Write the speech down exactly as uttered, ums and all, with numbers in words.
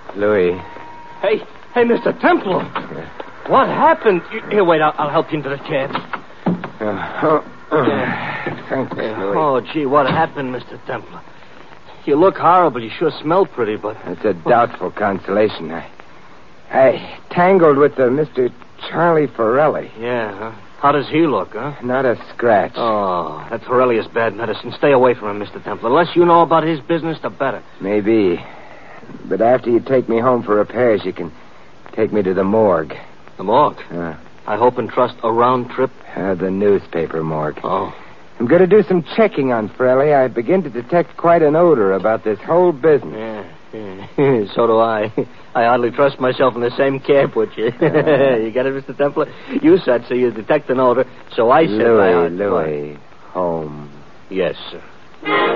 Louis. Hey, hey, Mister Templar. Yeah. What happened? Here, wait, I'll, I'll help you into the cab. Uh, oh, oh. Yeah. Thanks, Louis. Oh, gee, what happened, Mister Templar? You look horrible. You sure smell pretty, but... It's a doubtful consolation. I, I tangled with the Mister Charlie Forelli. Yeah, huh? How does he look, huh? Not a scratch. Oh, that Forelli is bad medicine. Stay away from him, Mister Templar. The less you know about his business, the better. Maybe. But after you take me home for repairs, you can take me to the morgue. The morgue? Uh, I hope and trust a round trip? Uh, the newspaper morgue. Oh. I'm going to do some checking on Forelli. I begin to detect quite an odor about this whole business. Yeah, yeah. So do I. I hardly trust myself in the same cab with you. Uh, you get it, Mister Templar? You said so you detect an odor, so I said... Louis, I... Louis, home. Yes, sir.